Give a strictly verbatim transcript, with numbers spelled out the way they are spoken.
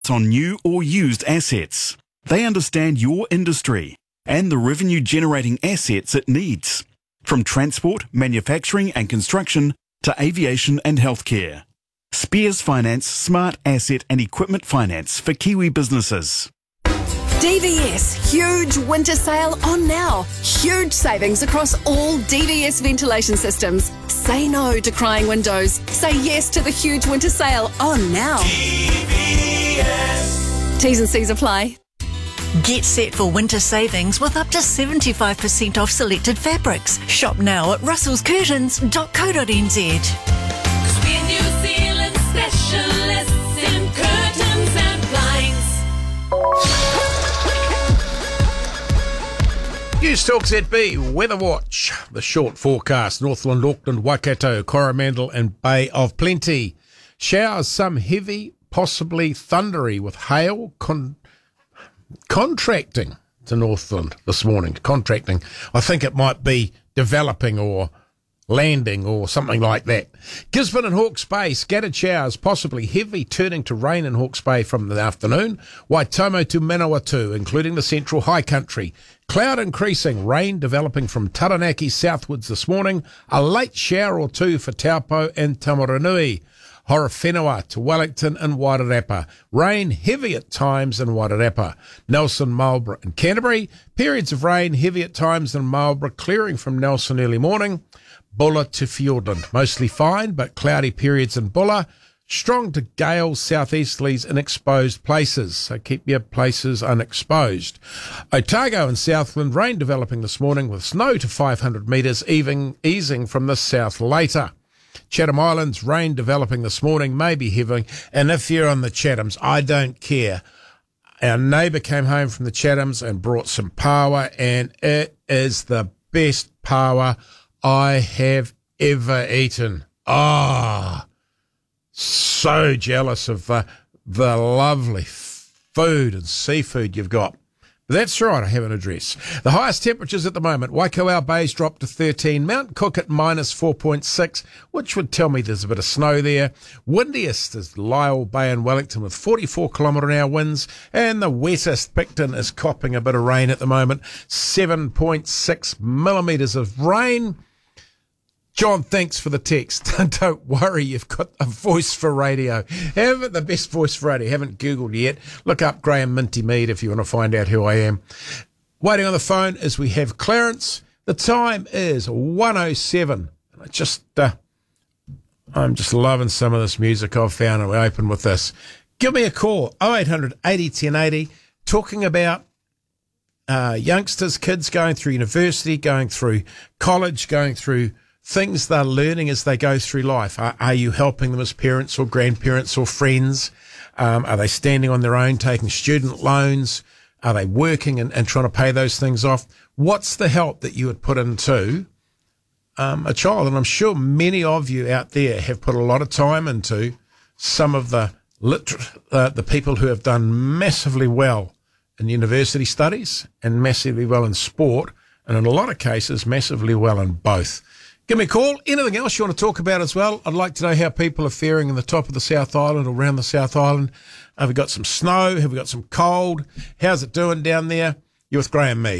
on new or used assets. They understand your industry and the revenue-generating assets it needs, from transport, manufacturing and construction to aviation and healthcare. Spears Finance Smart Asset and Equipment Finance for Kiwi businesses. D V S huge winter sale on now. Huge savings across all D V S ventilation systems. Say no to crying windows. Say yes to the huge winter sale on now. D V S. T's and C's apply. Get set for winter savings with up to seventy-five percent off selected fabrics. Shop now at russells curtains dot co dot n z. Cause we're New Zealand specialists in curtains and blinds. News Talk Z B, Weather Watch, the short forecast, Northland, Auckland, Waikato, Coromandel and Bay of Plenty. Showers, some heavy, possibly thundery with hail, con- contracting to Northland this morning. Contracting. I think it might be developing or landing or something like that. Gisborne and Hawke's Bay, scattered showers, possibly heavy, turning to rain in Hawke's Bay from the afternoon. Waitomo to Manawatu, including the central high country. Cloud increasing, rain developing from Taranaki southwards this morning. A late shower or two for Taupo and Tamaranui. Horowhenua to Wellington and Wairarapa. Rain heavy at times in Wairarapa. Nelson, Marlborough and Canterbury. Periods of rain heavy at times in Marlborough, clearing from Nelson early morning. Bulla to Fiordland, mostly fine, but cloudy periods in Bulla. Strong to gales, southeasterlies in exposed places, so keep your places unexposed. Otago and Southland, rain developing this morning with snow to five hundred metres, even easing from the south later. Chatham Islands, rain developing this morning, maybe heavy, and if you're on the Chathams, I don't care. Our neighbour came home from the Chathams and brought some paua, and it is the best paua I have ever eaten. Ah, so jealous of uh, the lovely food and seafood you've got. But that's right, I have an address. The highest temperatures at the moment, Waikowau Bay's dropped to thirteen, Mount Cook at minus four point six, which would tell me there's a bit of snow there. Windiest is Lyell Bay in Wellington with forty-four kilometre an hour winds, and the wettest Picton is copping a bit of rain at the moment, seven point six millimetres of rain. John, thanks for the text. Don't worry, you've got a voice for radio. Haven't the best voice for radio. Haven't Googled yet. Look up Graham Minty Mead if you want to find out who I am. Waiting on the phone as we have Clarence. The time is one oh seven. I just, uh, I'm just loving some of this music I've found, and we open with this. Give me a call, oh eight hundred eighty ten eighty, talking about uh, youngsters, kids going through university, going through college, going through things they're learning as they go through life. Are, are you helping them as parents or grandparents or friends? Um, are they standing on their own, taking student loans? Are they working and, and trying to pay those things off? What's the help that you would put into um, a child? And I'm sure many of you out there have put a lot of time into some of the liter- uh, the people who have done massively well in university studies and massively well in sport, and in a lot of cases, massively well in both. Give me a call. Anything else you want to talk about as well? I'd like to know how people are faring in the top of the South Island or around the South Island. Have we got some snow? Have we got some cold? How's it doing down there? You're with Graham Mead.